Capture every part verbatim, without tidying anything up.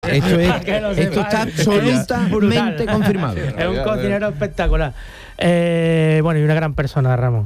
Esto, es, esto está absolutamente confirmado. Es un cocinero espectacular. Eh, bueno, y una gran persona, Ramón.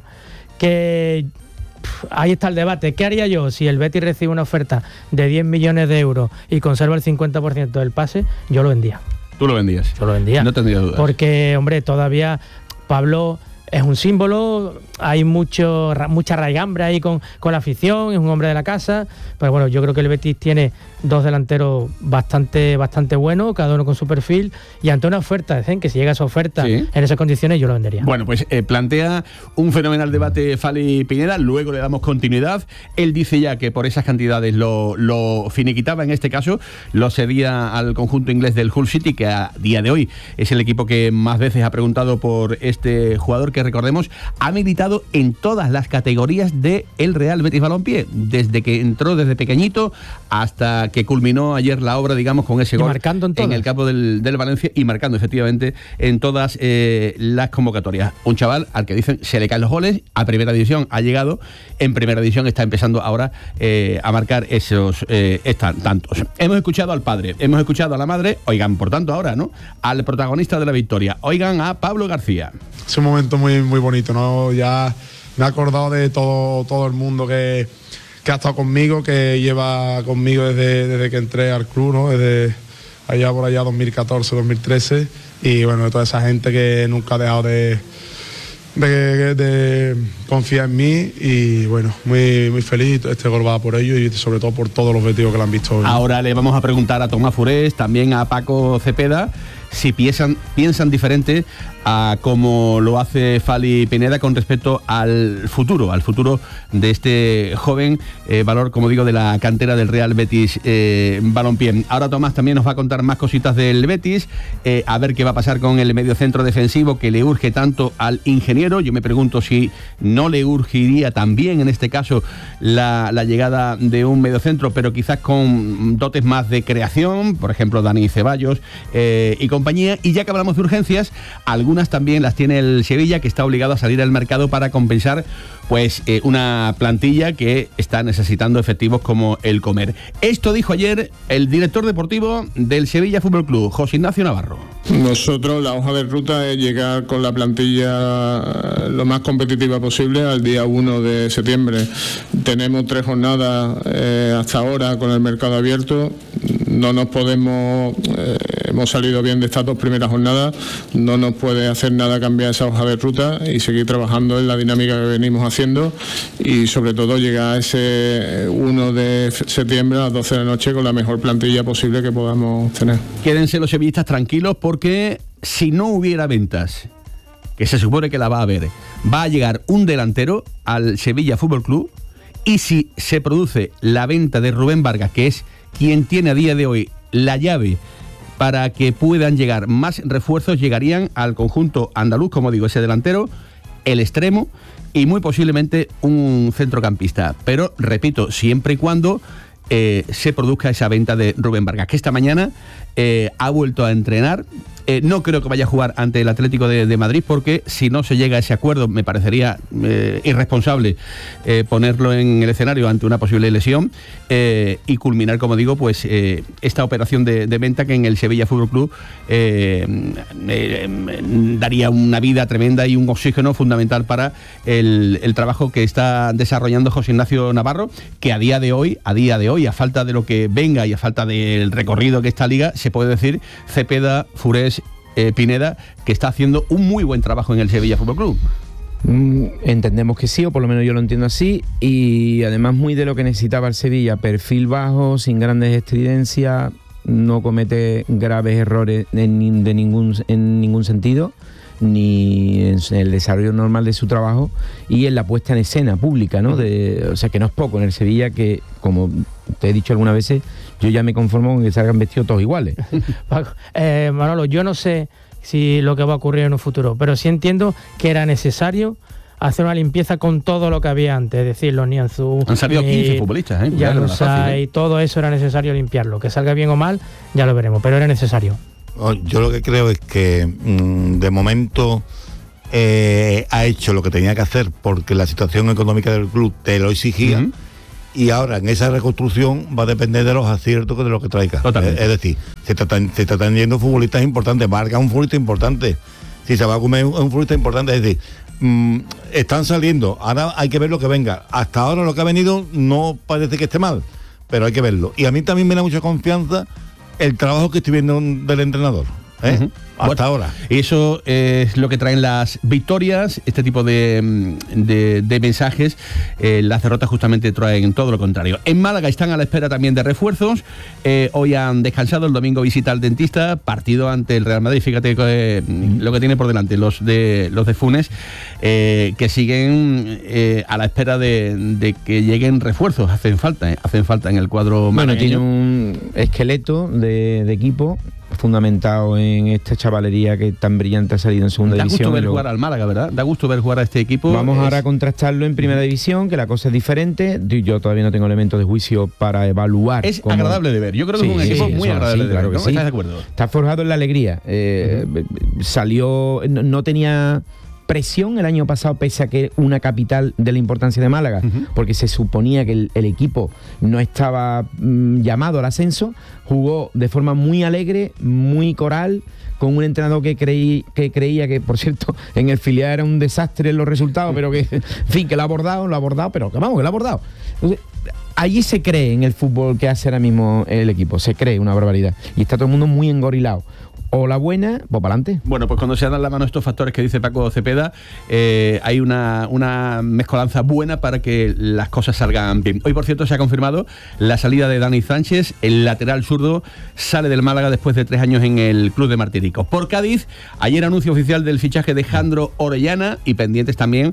Que pff, ahí está el debate. ¿Qué haría yo si el Betis recibe una oferta de diez millones de euros y conserva el cincuenta por ciento del pase? Yo lo vendía. ¿Tú lo vendías? Yo lo vendía. No tendría dudas. Porque, hombre, todavía Pablo es un símbolo, hay mucho, mucha raigambre ahí con, con la afición, es un hombre de la casa, pero bueno, yo creo que el Betis tiene dos delanteros bastante bastante buenos, cada uno con su perfil, y ante una oferta, dicen que si llega esa oferta sí. en esas condiciones yo lo vendería. Bueno, pues eh, plantea un fenomenal debate Fali Pineda, luego le damos continuidad. Él dice ya que por esas cantidades lo, lo finiquitaba, en este caso lo cedía al conjunto inglés del Hull City, que a día de hoy es el equipo que más veces ha preguntado por este jugador, que recordemos ha militado en todas las categorías de el Real Betis Balompié, desde que entró desde pequeñito hasta que culminó ayer la obra, digamos, con ese y gol marcando en, en el campo del, del Valencia, y marcando efectivamente en todas eh, las convocatorias. Un chaval al que dicen se le caen los goles, a primera división ha llegado, en primera división está empezando ahora eh, a marcar esos eh, estos tantos. Hemos escuchado al padre, hemos escuchado a la madre, oigan, por tanto ahora, ¿no?, al protagonista de la victoria, oigan a Pablo García. Es un momento muy, muy bonito, ¿no? Ya me he acordado de todo, todo el mundo que, que ha estado conmigo, que lleva conmigo desde, desde que entré al club, ¿no? Desde allá por allá dos mil catorce, dos mil trece, y bueno, de toda esa gente que nunca ha dejado de, de, de confiar en mí, y bueno, muy, muy feliz. Este gol va por ello y sobre todo por todos los objetivos que lo han visto hoy. Ahora le vamos a preguntar a Tomás Furés, también a Paco Cepeda, si piensan, piensan diferente a como lo hace Fali Pineda con respecto al futuro, al futuro de este joven eh, valor, como digo, de la cantera del Real Betis eh, Balompié. Ahora Tomás también nos va a contar más cositas del Betis, eh, a ver qué va a pasar con el mediocentro defensivo que le urge tanto al ingeniero. Yo me pregunto si no le urgiría también en este caso la, la llegada de un mediocentro, pero quizás con dotes más de creación, por ejemplo Dani Ceballos eh, y compañía. Y ya que hablamos de urgencias, algunas también las tiene el Sevilla, que está obligado a salir al mercado para compensar pues eh, una plantilla que está necesitando efectivos como el comer. Esto dijo ayer el director deportivo del Sevilla Fútbol Club, José Ignacio Navarro. Nosotros la hoja de ruta es llegar con la plantilla lo más competitiva posible al día uno de septiembre. Tenemos tres jornadas eh, hasta ahora con el mercado abierto. No nos podemos, eh, hemos salido bien de estas dos primeras jornadas, no nos puede hacer nada cambiar esa hoja de ruta y seguir trabajando en la dinámica que venimos haciendo, y sobre todo llegar a ese uno de septiembre a las doce de la noche con la mejor plantilla posible que podamos tener. Quédense los sevillistas tranquilos, porque si no hubiera ventas, que se supone que la va a haber, va a llegar un delantero al Sevilla Fútbol Club, y si se produce la venta de Rubén Vargas, que es quien tiene a día de hoy la llave para que puedan llegar más refuerzos, llegarían al conjunto andaluz, como digo, ese delantero, el extremo y muy posiblemente un centrocampista. Pero, repito, siempre y cuando eh, se produzca esa venta de Rubén Vargas, que esta mañana eh, ha vuelto a entrenar. Eh, no creo que vaya a jugar ante el Atlético de, de Madrid, porque si no se llega a ese acuerdo me parecería eh, irresponsable eh, ponerlo en el escenario ante una posible lesión eh, y culminar, como digo, pues eh, esta operación de, de venta que en el Sevilla Fútbol Club eh, eh, daría una vida tremenda y un oxígeno fundamental para el, el trabajo que está desarrollando José Ignacio Navarro, que a día de hoy, a día de hoy, a falta de lo que venga y a falta del recorrido que esta liga, se puede decir Cepeda, Furés, Eh, Pineda, que está haciendo un muy buen trabajo en el Sevilla Fútbol Club. Mm, entendemos que sí, o por lo menos yo lo entiendo así, y además muy de lo que necesitaba el Sevilla: perfil bajo, sin grandes estridencias, no comete graves errores en, de ningún, en ningún sentido, ni en el desarrollo normal de su trabajo y en la puesta en escena pública, ¿no? De, o sea, que no es poco en el Sevilla, que, como te he dicho algunas veces, yo ya me conformo con que salgan vestidos todos iguales. eh, Manolo, yo no sé si lo que va a ocurrir en un futuro, pero sí entiendo que era necesario hacer una limpieza con todo lo que había antes, es decir, los Nianzú, han salido quince futbolistas, ¿eh? Ya lo sé, y todo eso era necesario limpiarlo. Que salga bien o mal, ya lo veremos, pero era necesario. Yo lo que creo es que mmm, de momento eh, ha hecho lo que tenía que hacer porque la situación económica del club te lo exigía. Uh-huh. y ahora en esa reconstrucción va a depender de los aciertos que de lo que traiga. Totalmente. Es, es decir, se están, se están yendo futbolistas importantes, Vargas es un futbolista importante, si se va a comer un, un futbolista importante, es decir, mmm, están saliendo, ahora hay que ver lo que venga. Hasta ahora lo que ha venido no parece que esté mal, pero hay que verlo. Y a mí también me da mucha confianza el trabajo que estoy viendo del entrenador, ¿eh? Uh-huh. Hasta bueno, ahora. Eso es lo que traen las victorias, este tipo de, de, de mensajes. Eh, las derrotas justamente traen todo lo contrario. En Málaga están a la espera también de refuerzos. Eh, hoy han descansado, el domingo visita al dentista, partido ante el Real Madrid. Fíjate eh, lo que tiene por delante los de los de Funes, eh, que siguen eh, a la espera de, de que lleguen refuerzos. Hacen falta, eh, hacen falta en el cuadro malagueño. Bueno, tiene un esqueleto de, de equipo fundamentado en esta chavalería que tan brillante ha salido en segunda da división. Da gusto ver luego jugar al Málaga, ¿verdad? Da gusto ver jugar a este equipo. Vamos es... ahora a contrastarlo en primera división, que la cosa es diferente. Yo todavía no tengo elementos de juicio para evaluar. Es cómo... agradable de ver. Yo creo que sí, es un equipo sí, muy agradable sí, de claro ver, ¿no? Sí. ¿Estás de acuerdo? Está forjado en la alegría. Eh, uh-huh. Salió, no, no tenía presión el año pasado, pese a que una capital de la importancia de Málaga, uh-huh. porque se suponía que el, el equipo no estaba mmm, llamado al ascenso. Jugó de forma muy alegre, muy coral, con un entrenador que creí que creía que, por cierto, en el filial era un desastre en los resultados, pero que, en fin, que lo ha abordado, lo ha abordado, pero que vamos, que lo ha abordado. Entonces, allí se cree en el fútbol que hace ahora mismo el equipo, se cree una barbaridad. Y está todo el mundo muy engorilado. O la buena, pues para adelante. Bueno, pues cuando se dan la mano estos factores que dice Paco Cepeda, eh, hay una, una mezcolanza buena para que las cosas salgan bien. Hoy, por cierto, se ha confirmado la salida de Dani Sánchez, el lateral zurdo, sale del Málaga después de tres años en el club de Martiricos. Por Cádiz, ayer anuncio oficial del fichaje de Jandro Orellana y pendientes también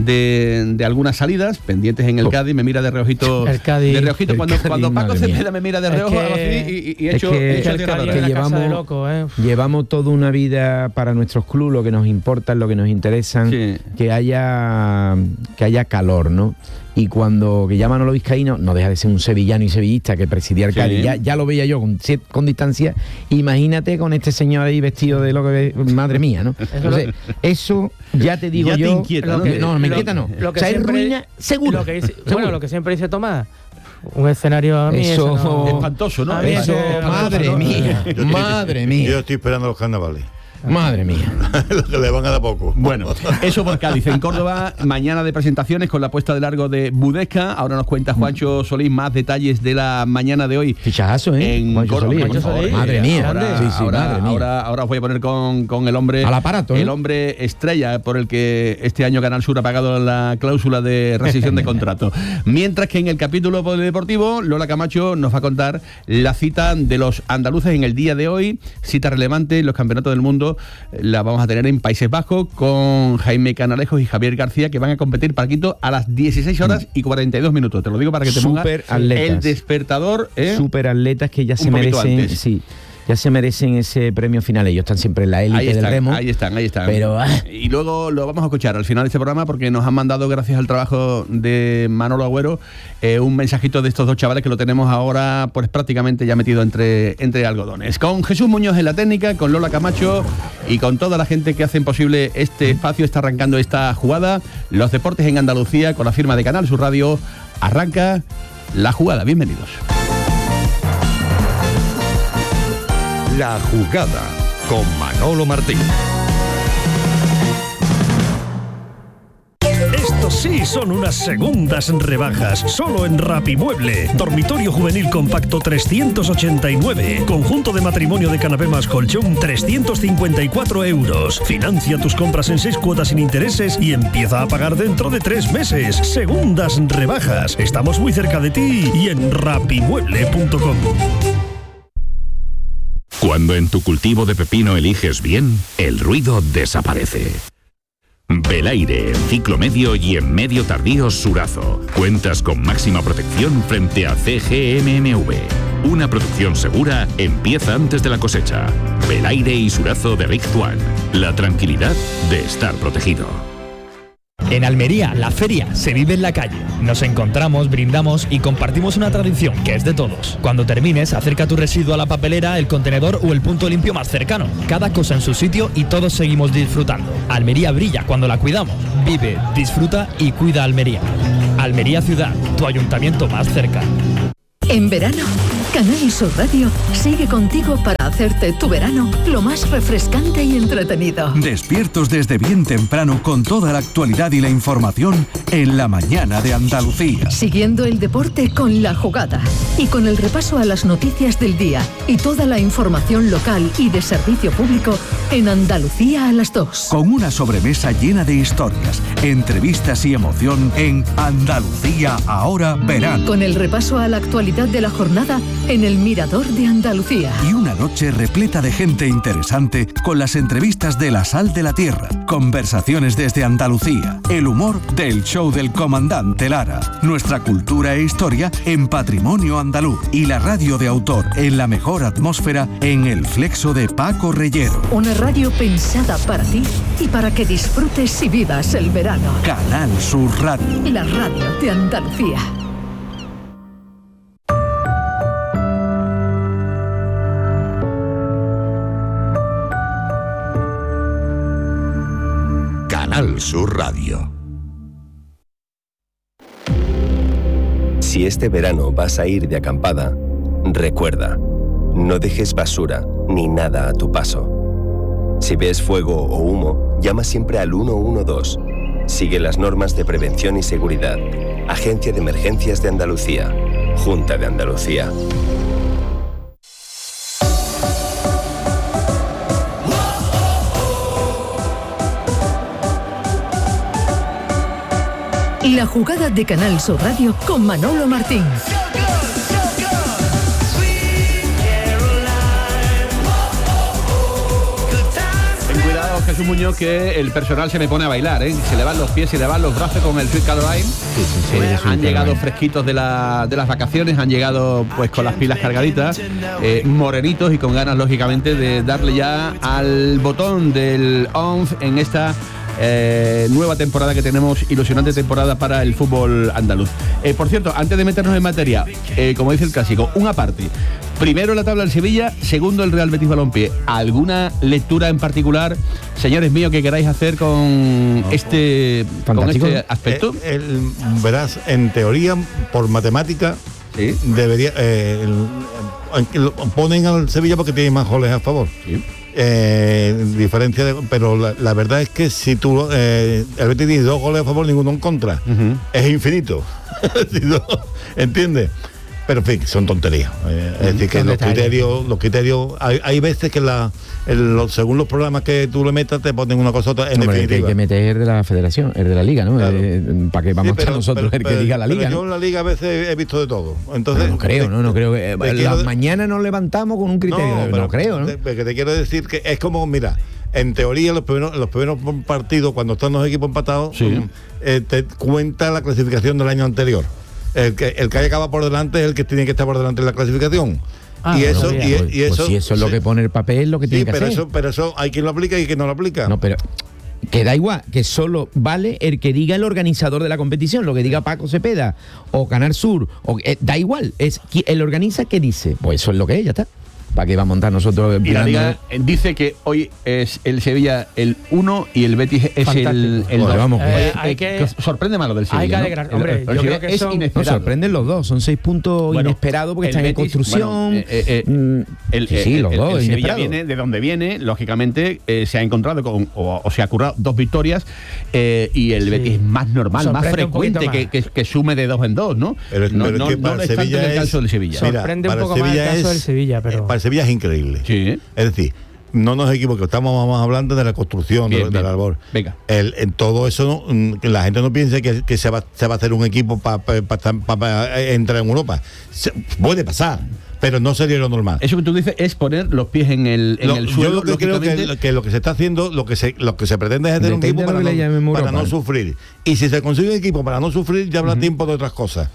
de, de algunas salidas, pendientes en el Cádiz, me mira de reojito. El Cádiz. De reojito, el cuando, Cádiz, cuando Paco Cepeda mía. me mira de reojo, es que, así y, y, y es hecho, que, hecho el de Cádiz, que que llevamos, de loco, ¿eh? llevamos toda una vida para nuestros clubes, lo que nos importa, lo que nos interesan, sí. que haya que haya calor, ¿no? Y cuando que llaman a los vizcaínos, no deja de ser un sevillano y sevillista que presidía el Cádiz, sí. ya, ya lo veía yo con, con distancia. Imagínate con este señor ahí vestido de lo que madre mía, ¿no? Entonces, eso ya te digo ya yo. Te inquieta, ¿no? Que, no, me inquieta no. Lo que o sea, siempre, es ruina, seguro. Lo que dice, seguro. Bueno, lo que siempre dice Tomás. Un escenario a mí eso, eso no... espantoso, ¿no? Eso, eso madre mía, yo madre estoy, mía. Yo estoy esperando los carnavales. Madre mía. Lo que le van a dar poco. Bueno, eso por Cádiz. En Córdoba, mañana de presentaciones con la puesta de largo de Budesca. Ahora nos cuenta Juancho Solís más detalles de la mañana de hoy. Fichajazo, ¿eh? En Juancho Córdoba. Solís. Juancho Solís. Madre mía. Ahora, sí, sí, ahora, madre mía. Ahora, ahora os voy a poner con, con el hombre. Al aparato, ¿eh? El hombre estrella por el que este año Canal Sur ha pagado la cláusula de rescisión de contrato. Mientras que en el capítulo deportivo, Lola Camacho nos va a contar la cita de los andaluces en el día de hoy. Cita relevante en los campeonatos del mundo. La vamos a tener en Países Bajos con Jaime Canalejos y Javier García, que van a competir, Paquito, a las dieciséis horas y cuarenta y dos minutos. Te lo digo para que te pongas el despertador. ¿eh? Super atletas que ya Un se merecen. antes. Sí. Ya se merecen ese premio final. Ellos están siempre en la élite del remo. Ahí están, ahí están. Pero, ah. Y luego lo vamos a escuchar al final de este programa porque nos han mandado, gracias al trabajo de Manolo Agüero, eh, un mensajito de estos dos chavales que lo tenemos ahora pues prácticamente ya metido entre, entre algodones. Con Jesús Muñoz en la técnica, con Lola Camacho y con toda la gente que hacen posible este espacio, está arrancando esta jugada. Los deportes en Andalucía con la firma de Canal Sur Radio. Arranca la jugada. Bienvenidos. La jugada con Manolo Martín. Estos sí son unas segundas rebajas. Solo en Rapimueble. Dormitorio juvenil compacto trescientos ochenta y nueve. Conjunto de matrimonio de canapé más colchón trescientos cincuenta y cuatro euros. Financia tus compras en seis cuotas sin intereses y empieza a pagar dentro de tres meses. Segundas rebajas. Estamos muy cerca de ti y en rapimueble punto com. Cuando en tu cultivo de pepino eliges bien, el ruido desaparece. Belaire, en ciclo medio y en medio tardío Surazo. Cuentas con máxima protección frente a C G M M V. Una producción segura empieza antes de la cosecha. Belaire y Surazo de Rick Tuan. La tranquilidad de estar protegido. En Almería, la feria se vive en la calle. Nos encontramos, brindamos y compartimos una tradición que es de todos. Cuando termines, acerca tu residuo a la papelera, el contenedor o el punto limpio más cercano. Cada cosa en su sitio y todos seguimos disfrutando. Almería brilla cuando la cuidamos. Vive, disfruta y cuida Almería. Almería Ciudad, tu ayuntamiento más cerca. En verano, Canal Sur Radio sigue contigo para hacerte tu verano lo más refrescante y entretenido. Despiertos desde bien temprano con toda la actualidad y la información en la mañana de Andalucía. Siguiendo el deporte con La Jugada y con el repaso a las noticias del día y toda la información local y de servicio público en Andalucía a las dos. Con una sobremesa llena de historias, entrevistas y emoción en Andalucía ahora verano. Con el repaso a la actualidad de la jornada en el Mirador de Andalucía. Y una noche repleta de gente interesante con las entrevistas de La Sal de la Tierra, conversaciones desde Andalucía, el humor del show del comandante Lara, nuestra cultura e historia en Patrimonio Andaluz y la radio de autor en la mejor atmósfera en el Flexo de Paco Reyero. Una radio pensada para ti y para que disfrutes y vivas el verano. Canal Sur Radio. La radio de Andalucía. Canal Sur Radio. Si este verano vas a ir de acampada, recuerda, no dejes basura ni nada a tu paso. Si ves fuego o humo, llama siempre al uno uno dos. Sigue las normas de prevención y seguridad. Agencia de Emergencias de Andalucía. Junta de Andalucía. La jugada de Canal Sur Radio con Manolo Martín. Ten cuidado, Jesús Muñoz, que el personal se me pone a bailar, ¿eh? Se le van los pies, se le van los brazos con el Sweet Caroline. Sí, sí, sí, pues han llegado fresquitos de, la, de las vacaciones, han llegado pues con las pilas cargaditas, eh, morenitos y con ganas, lógicamente, de darle ya al botón del on en esta Eh, nueva temporada que tenemos, ilusionante temporada para el fútbol andaluz. Eh, por cierto, antes de meternos en materia, eh, como dice el clásico, un aparte. Primero la tabla del Sevilla, segundo el Real Betis Balompié. ¿Alguna lectura en particular, señores míos, que queráis hacer con este, con este aspecto? Eh, el, verás, en teoría, por matemática, ¿sí? debería eh, el, el, ponen al Sevilla porque tiene más goles a favor. Sí. Eh, diferencia de, pero la, la verdad es que si tú eh, el Betis tiene dos goles a favor, ninguno en contra, uh-huh. es infinito. ¿Entiendes? Pero en fin, son tonterías. Eh, uh-huh. Es decir, que los criterios, los criterios, hay, hay veces que la, el, los, según los programas que tú le metas, te ponen una cosa otra en Hombre, definitiva. El que hay que meter es de la federación, el de la liga, ¿no? Claro. Eh, para que vamos sí, pero, a nosotros pero, el que pero, diga la liga. Pero ¿no? yo en la liga a veces he visto de todo. Entonces, no, no creo, no, no creo que. Eh, las mañanas nos levantamos con un criterio. No, pero, no creo, ¿no? Te, que te quiero decir que es como, mira, en teoría los primeros, los primeros partidos, cuando están los equipos empatados, sí. eh, te cuenta la clasificación del año anterior. El que, el que acaba por delante es el que tiene que estar por delante en la clasificación. Ah, y, bueno, eso, y, pues, y eso, pues si eso es lo sí. que pone el papel, lo que tiene sí, que pero hacer. Eso, pero eso hay quien lo aplica y quien no lo aplica. No, pero que da igual, que solo vale el que diga el organizador de la competición, lo que diga Paco Cepeda o Canal Sur, o, eh, da igual, es el organiza que dice, pues eso es lo que es, ya está. ¿Para qué va a montar nosotros? Y la Liga dice que hoy es el Sevilla el uno y el Betis es Fantástico. el el dos. Vamos, eh, hay que, sorprende más lo del Sevilla. Hay que alegrar, ¿no? Hombre, el, el yo creo que es son, inesperado. No, sorprenden los dos, son seis puntos bueno, inesperados porque están Betis, en construcción. Bueno, eh, eh, eh, el, sí, sí, los el, dos. El, el Sevilla viene de donde viene, lógicamente eh, se ha encontrado con, o, o se ha currado dos victorias eh, y el sí. Betis es más normal, sorprende más frecuente más. Que, que, que sume de dos en dos, ¿no? Pero, no, pero no, es que no, para no el Sevilla es el caso del Sevilla. Sorprende un poco más el caso del Sevilla, pero para el Sevilla es increíble. Sí. Es decir, no nos equivoquemos, estamos más hablando de la construcción, bien, de, bien. del árbol. Venga. El, en todo eso, no, que la gente no piense que, que se, va, se va a hacer un equipo para pa, pa, pa, pa entrar en Europa. Se, puede pasar, pero no sería lo normal. Eso que tú dices es poner los pies en el, en lo, el suelo. Yo lo que creo que, que lo que se está haciendo, lo que se, lo que se pretende es hacer un equipo para, no, para no sufrir. Y si se consigue un equipo para no sufrir, ya habrá uh-huh. tiempo de otras cosas.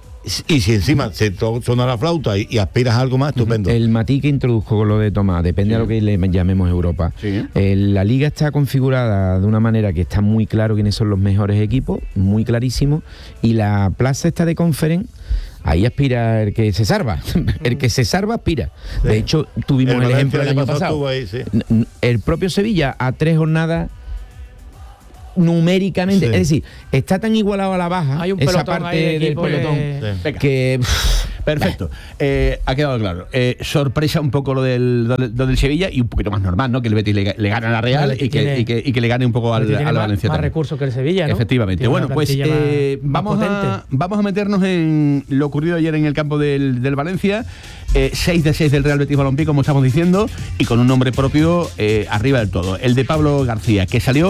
Y si encima se suena la flauta y, y aspiras a algo más, estupendo. El matiz que introduzco con lo de Tomás, depende sí. de lo que le llamemos Europa. Sí. Eh, la liga está configurada de una manera que está muy claro quiénes son los mejores equipos, muy clarísimo, y la plaza esta de Conference, ahí aspira el que se salva. El que se salva aspira. Sí. De hecho, tuvimos el, el ejemplo el año pasado. Ahí, sí. El propio Sevilla, a tres jornadas, numéricamente, Sí. es decir, está tan igualado a la baja, Hay un esa pelotón parte ahí de del equipo pelotón, que- que... Perfecto. Eh, ha quedado claro. Eh, sorpresa un poco lo del, lo del, lo del Sevilla y un poquito más normal, ¿no? Que el Betis le, le gane a la Real El y que, tiene- y, que, y que le gane un poco al, tiene al más, Valencia. más también. recursos que el Sevilla, ¿no? Efectivamente. Tiene Bueno, una pues plantilla eh, más- vamos, más a, potente. vamos a meternos en lo ocurrido ayer en el campo del, del Valencia. Eh, seis de seis del Real Betis Balompié, como estamos diciendo, y con un nombre propio eh, arriba del todo. El de Pablo García, que salió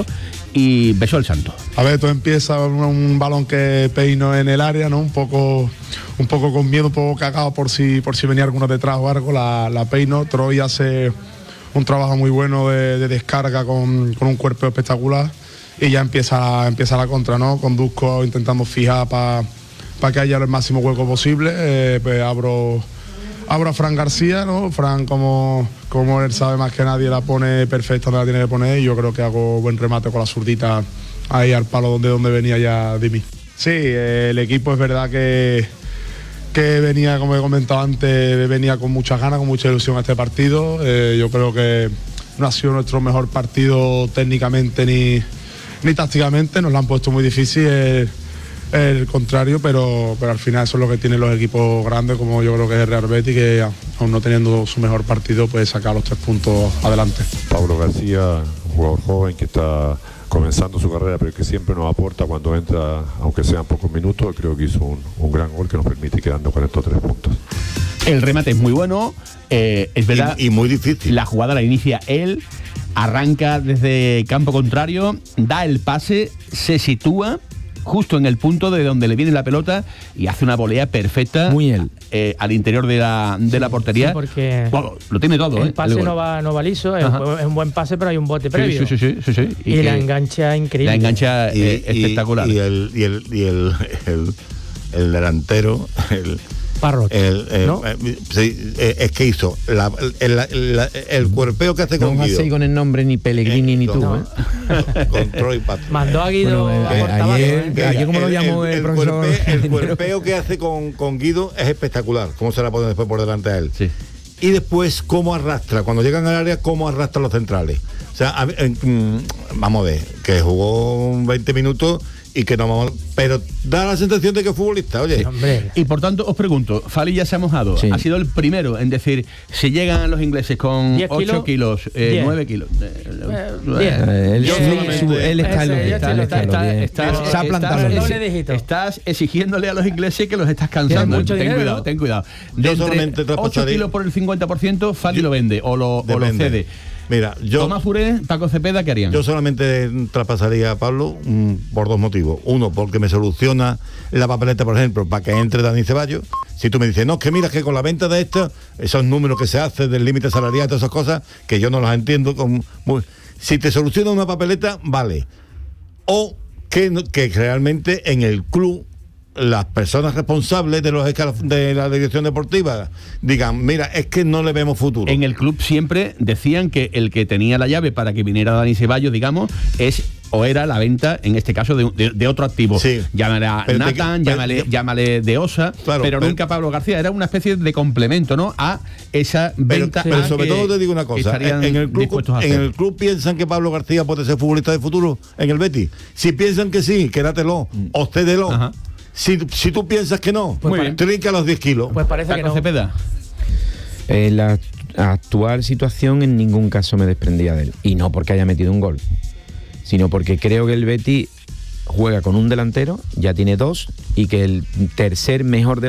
y besó el santo. A ver, todo empieza un, un balón que peino en el área, ¿no? Un poco, un poco con miedo, un poco cagado por si, por si venía alguno detrás o algo, la, la peino. Troy hace un trabajo muy bueno de, de descarga con, con un cuerpo espectacular y ya empieza, empieza la contra, ¿no? Conduzco intentando fijar para pa que haya el máximo hueco posible. Eh, pues abro, abro a Fran García, ¿no? Fran, como, como él sabe más que nadie, la pone perfecta donde la tiene que poner y yo creo que hago buen remate con la zurdita ahí al palo donde, donde venía ya Dimi. Sí, eh, el equipo es verdad que, que venía, como he comentado antes, venía con muchas ganas, con mucha ilusión a este partido. Eh, yo creo que no ha sido nuestro mejor partido técnicamente ni, ni tácticamente, nos lo han puesto muy difícil. Eh, el contrario, pero, pero al final eso es lo que tienen los equipos grandes, como yo creo que es el Real Betis, que aún no teniendo su mejor partido puede sacar los tres puntos adelante. Pablo García, un jugador joven que está comenzando su carrera, pero que siempre nos aporta cuando entra, aunque sean pocos minutos. Creo que hizo un, un gran gol que nos permite quedarnos con estos tres puntos. El remate es muy bueno, eh, es verdad. Y, y muy difícil. La jugada la inicia él, arranca desde campo contrario, da el pase, se sitúa justo en el punto de donde le viene la pelota y hace una volea perfecta. Muy él. Eh, al interior de la, de la portería. Sí, porque bueno, lo tiene todo. el eh, pase el no va, no va liso, es, es un buen pase, pero hay un bote previo. Sí, sí, sí, sí, sí, sí. Y, y la engancha increíble. La engancha y, eh, y, espectacular. Y el, y el, y el, el, el delantero, el, Parrot, el, el, ¿no? eh, sí, eh, es que hizo la, el, el, el, el cuerpeo que hace no con vas Guido. a con el nombre ni Pellegrini Eh, ni no, tú, no. ¿eh? Con Troy Patrick. Mandó a Guido Bueno, a eh, por ayer- tabaco, ¿eh? ayer como lo llamó el profesor cuerpe- el Dinero. cuerpeo que hace con, con Guido es espectacular. Cómo se la pone después por delante a él. Sí. Y después cómo arrastra, cuando llegan al área, cómo arrastra los centrales. O sea, a- eh, mm, vamos a ver, que jugó veinte minutos y que no vamos, pero da la sensación de que es futbolista, oye. Sí, hombre. Y por tanto, os pregunto, Fali ya se ha mojado. Sí. Ha sido el primero en decir, si llegan los ingleses con diez ocho kilos, kilos, eh, diez. nueve kilos. eh, Eh, eh, diez. Eh, él, Yo su- solamente- su- él está en los Ese, está, ya él te está en lo- los está- diez. Estás, Se ha plantado. estás- estás- doble dígito. estás exigiéndole a los ingleses que los estás cansando. mucho ten dinero, cuidado, ¿no? ten cuidado. Yo De entre solamente ocho traspasaría- kilos por el cincuenta por ciento, Fali lo vende o lo, o lo Depende. cede. Mira, yo, Tomás Furé, Paco Cepeda, ¿qué harían? yo solamente traspasaría a Pablo mm, por dos motivos. Uno, porque me soluciona la papeleta, por ejemplo, para que entre Dani Ceballos. Si tú me dices, no, es que mira, que con la venta de esto, esos números que se hacen del límite salarial, todas esas cosas, que yo no las entiendo. Con, muy- si te soluciona una papeleta, vale. O que, no- que realmente en el club las personas responsables de los escalaf- de la dirección deportiva digan, mira, es que no le vemos futuro. En el club siempre decían que el que tenía la llave para que viniera Dani Ceballos, digamos, es o era la venta, en este caso, de, de- de otro activo. Sí. Llámale a Pero te- Nathan, pero- llámale, llámale de Osa, Claro, pero, pero- nunca Pablo García. Era una especie de complemento, ¿no? A esa Pero, venta. pero a sobre que- todo te digo una que cosa, estarían en el, club, dispuestos a en hacer. el club piensan que Pablo García puede ser futbolista de futuro en el Betis. Si piensan que sí, quédatelo, o cédelo. Ajá. Si, si tú piensas que no, Pues pues trinca los diez kilos. Pues parece que Paco no. Cepeda. Eh, la actual situación en ningún caso me desprendía de él. Y no porque haya metido un gol, sino porque creo que el Betis juega con un delantero, ya tiene dos, y que el tercer mejor delantero